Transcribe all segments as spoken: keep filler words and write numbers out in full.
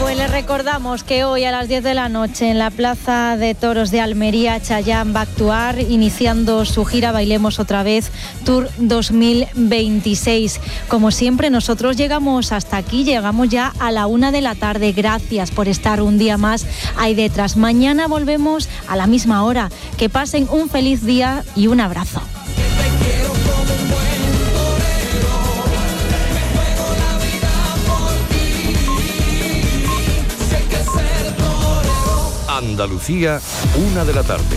Pues les recordamos que hoy a las diez de la noche en la Plaza de Toros de Almería, Chayanne va a actuar iniciando su gira Bailemos Otra Vez Tour dos mil veintiséis. Como siempre, nosotros llegamos hasta aquí, llegamos ya a la una de la tarde. Gracias por estar un día más ahí detrás. Mañana volvemos a la misma hora. Que pasen un feliz día y un abrazo. Andalucía, una de la tarde.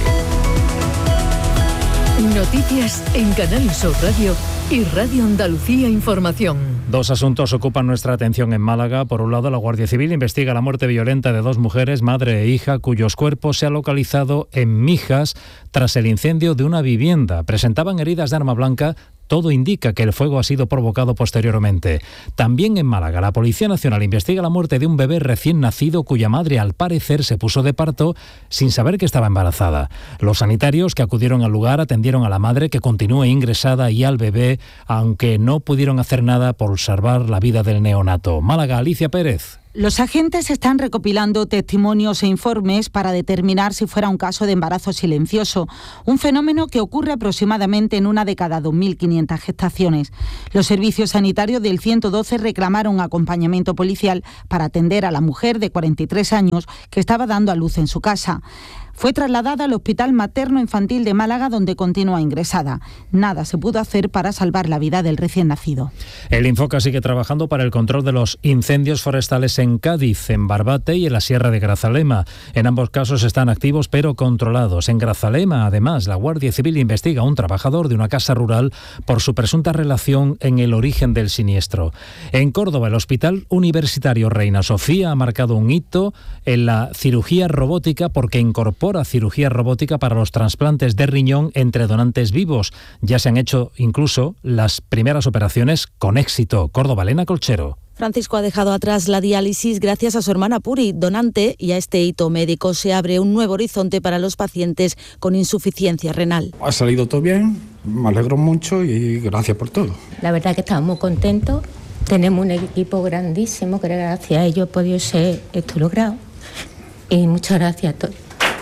Noticias en Canal Sur Radio y Radio Andalucía Información. Dos asuntos ocupan nuestra atención en Málaga. Por un lado, la Guardia Civil investiga la muerte violenta de dos mujeres, madre e hija, cuyos cuerpos se han localizado en Mijas tras el incendio de una vivienda. Presentaban heridas de arma blanca. Todo indica que el fuego ha sido provocado posteriormente. También en Málaga, la Policía Nacional investiga la muerte de un bebé recién nacido cuya madre, al parecer, se puso de parto sin saber que estaba embarazada. Los sanitarios que acudieron al lugar atendieron a la madre, que continúa ingresada, y al bebé, aunque no pudieron hacer nada por salvar la vida del neonato. Málaga, Alicia Pérez. Los agentes están recopilando testimonios e informes para determinar si fuera un caso de embarazo silencioso, un fenómeno que ocurre aproximadamente en una de cada dos mil quinientas gestaciones. Los servicios sanitarios del ciento doce reclamaron acompañamiento policial para atender a la mujer de cuarenta y tres años que estaba dando a luz en su casa. Fue trasladada al Hospital Materno-Infantil de Málaga, donde continúa ingresada. Nada se pudo hacer para salvar la vida del recién nacido. El Infoca sigue trabajando para el control de los incendios forestales en Cádiz, en Barbate y en la Sierra de Grazalema. En ambos casos están activos pero controlados. En Grazalema, además, la Guardia Civil investiga a un trabajador de una casa rural por su presunta relación en el origen del siniestro. En Córdoba, el Hospital Universitario Reina Sofía ha marcado un hito en la cirugía robótica porque incorpora cirugía robótica para los trasplantes de riñón entre donantes vivos. Ya se han hecho incluso las primeras operaciones con éxito. Córdoba, Elena Colchero. Francisco ha dejado atrás la diálisis gracias a su hermana Puri, donante, y a este hito médico se abre un nuevo horizonte para los pacientes con insuficiencia renal. Ha salido todo bien, me alegro mucho y gracias por todo. La verdad que estamos muy contentos, tenemos un equipo grandísimo que gracias a ellos he podido ser esto logrado y muchas gracias a todos.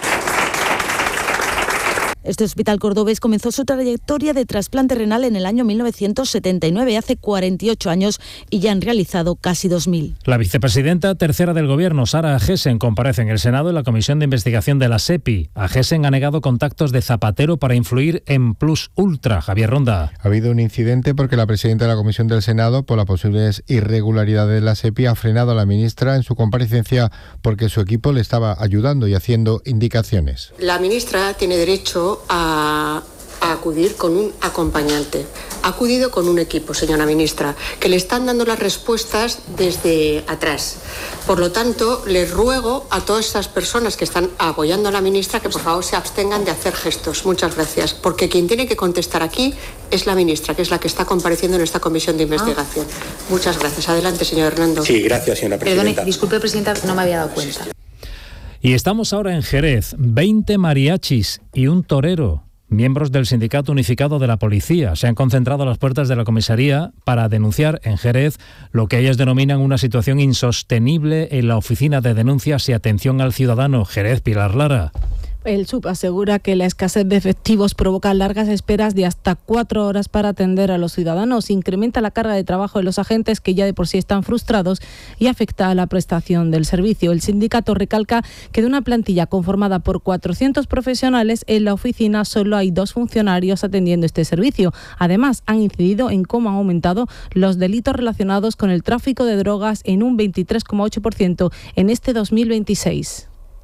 Este hospital cordobés comenzó su trayectoria de trasplante renal en el año mil novecientos setenta y nueve, hace cuarenta y ocho años, y ya han realizado casi dos mil. La vicepresidenta tercera del Gobierno, Sara Agesen, comparece en el Senado en la Comisión de Investigación de la SEPI. Agesen ha negado contactos de Zapatero para influir en Plus Ultra. Javier Ronda. Ha habido un incidente porque la presidenta de la Comisión del Senado, por las posibles irregularidades de la SEPI, ha frenado a la ministra en su comparecencia porque su equipo le estaba ayudando y haciendo indicaciones. La ministra tiene derecho A, a acudir con un acompañante. Ha acudido con un equipo, señora ministra, que le están dando las respuestas desde atrás. Por lo tanto, les ruego a todas estas personas que están apoyando a la ministra que por favor se abstengan de hacer gestos. Muchas gracias. Porque quien tiene que contestar aquí es la ministra, que es la que está compareciendo en esta comisión de investigación. Ah. Muchas gracias. Adelante, señor Hernando. Sí, gracias, señora presidenta. Perdone, disculpe, presidenta, no me había dado cuenta. Y estamos ahora en Jerez. veinte mariachis y un torero, miembros del Sindicato Unificado de la Policía, se han concentrado a las puertas de la comisaría para denunciar en Jerez lo que ellas denominan una situación insostenible en la Oficina de Denuncias y Atención al Ciudadano. Jerez, Pilar Lara. El S U B asegura que la escasez de efectivos provoca largas esperas de hasta cuatro horas para atender a los ciudadanos, incrementa la carga de trabajo de los agentes que ya de por sí están frustrados y afecta a la prestación del servicio. El sindicato recalca que de una plantilla conformada por cuatrocientos profesionales, en la oficina solo hay dos funcionarios atendiendo este servicio. Además, han incidido en cómo han aumentado los delitos relacionados con el tráfico de drogas en un veintitrés coma ocho por ciento en este dos mil veintiséis.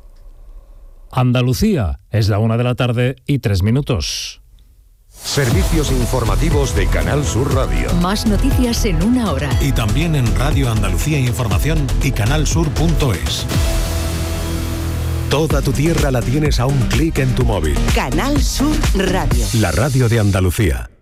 Andalucía, es la una de la tarde y tres minutos. Servicios informativos de Canal Sur Radio. Más noticias en una hora. Y también en Radio Andalucía Información y canal sur punto es. Toda tu tierra la tienes a un clic en tu móvil. Canal Sur Radio. La radio de Andalucía.